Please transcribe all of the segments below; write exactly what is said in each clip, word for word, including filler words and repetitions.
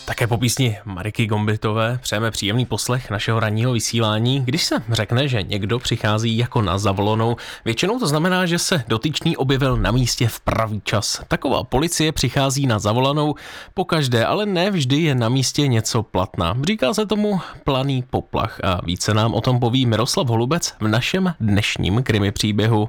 Také po písni Mariky Gombitové přejeme příjemný poslech našeho ranního vysílání. Když se řekne, že někdo přichází jako na zavolanou, většinou to znamená, že se dotyčný objevil na místě v pravý čas. Taková policie přichází na zavolanou pokaždé, ale ne vždy je na místě něco platná. Říká se tomu planý poplach a více nám o tom poví Miroslav Holubec v našem dnešním krimi příběhu.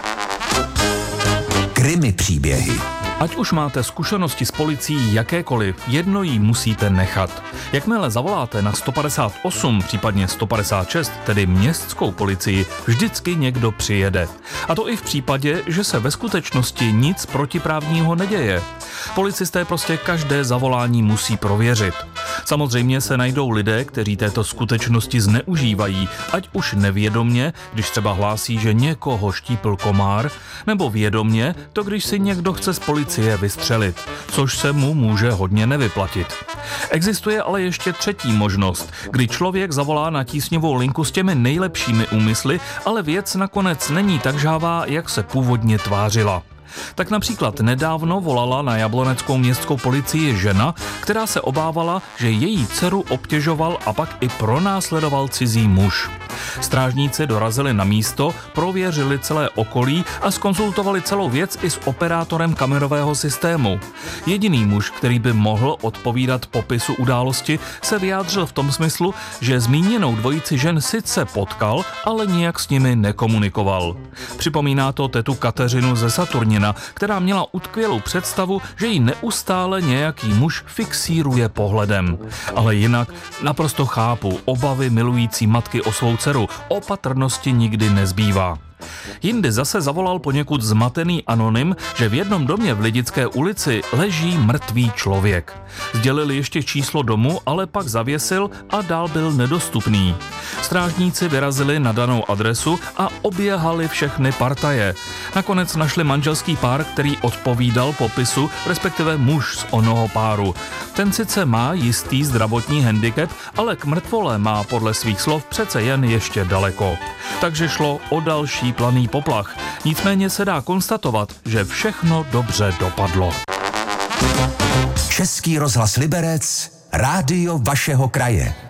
Krimi příběhy. Ať už máte zkušenosti s policií jakékoliv, jedno jí musíte nechat. Jakmile zavoláte na sto padesát osm, případně sto padesát šest, tedy městskou policii, vždycky někdo přijede. A to i v případě, že se ve skutečnosti nic protiprávního neděje. Policisté prostě každé zavolání musí prověřit. Samozřejmě se najdou lidé, kteří této skutečnosti zneužívají, ať už nevědomně, když třeba hlásí, že někoho štípl komár, nebo vědomně, to když si někdo chce z policie vystřelit, což se mu může hodně nevyplatit. Existuje ale ještě třetí možnost, kdy člověk zavolá na tísňovou linku s těmi nejlepšími úmysly, ale věc nakonec není tak žhavá, jak se původně tvářila. Tak například nedávno volala na jabloneckou městskou policii žena, která se obávala, že její dceru obtěžoval a pak i pronásledoval cizí muž. Strážníci dorazili na místo, prověřili celé okolí a zkonzultovali celou věc i s operátorem kamerového systému. Jediný muž, který by mohl odpovídat popisu události, se vyjádřil v tom smyslu, že zmíněnou dvojici žen sice potkal, ale nijak s nimi nekomunikoval. Připomíná to tetu Kateřinu ze Saturnina, která měla utkvělou představu, že ji neustále nějaký muž fixíruje pohledem. Ale jinak naprosto chápu obavy milující matky o svou dceru, opatrnosti nikdy nezbývá. Jindy zase zavolal poněkud zmatený anonym, že v jednom domě v Lidické ulici leží mrtvý člověk. Sdělil ještě číslo domu, ale pak zavěsil a dál byl nedostupný. Strážníci vyrazili na danou adresu a oběhali všechny partaje. Nakonec našli manželský pár, který odpovídal popisu, respektive muž z onoho páru. Ten sice má jistý zdravotní handicap, ale k mrtvole má podle svých slov přece jen ještě daleko. Takže šlo o další planý poplach. Nicméně se dá konstatovat, že všechno dobře dopadlo. Český rozhlas Liberec, rádio vašeho kraje.